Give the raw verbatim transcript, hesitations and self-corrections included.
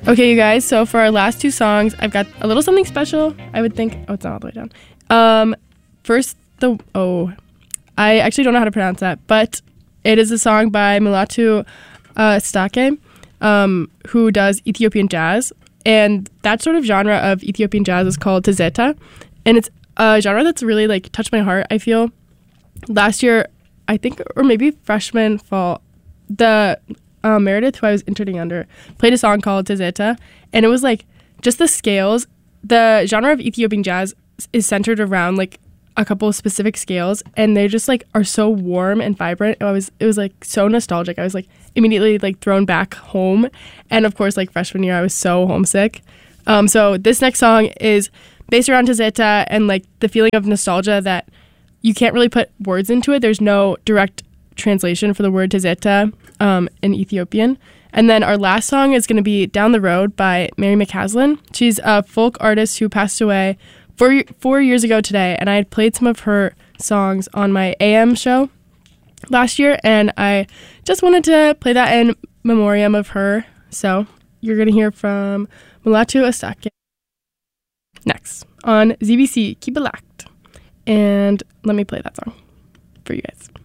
Okay, you guys, so for our last two songs, I've got a little something special, I would think. Oh, it's not all the way down. Um, first, the, oh, I actually don't know how to pronounce that, but it is a song by Mulatu uh, Stake, um, who does Ethiopian jazz. And that sort of genre of Ethiopian jazz is called Tezeta. And it's a genre that's really, like, touched my heart, I feel. Last year, I think, or maybe freshman fall, the... Um, Meredith, who I was interning under, played a song called Tezeta, and it was like just the scales. The genre of Ethiopian jazz is centered around like a couple of specific scales, and they just like are so warm and vibrant. It was it was like so nostalgic. I was like immediately like thrown back home, and of course like freshman year I was so homesick. Um, so this next song is based around Tezeta and like the feeling of nostalgia that you can't really put words into it. There's no direct translation for the word Tezeta um, in Ethiopian. And then our last song is going to be Down the Road by Mary McCaslin. She's a folk artist who passed away four, four years ago today, and I had played some of her songs on my A M show last year, and I just wanted to play that in memoriam of her. So you're going to hear from Mulatu Astake next on Z B C Keep It Locked. And let me play that song for you guys.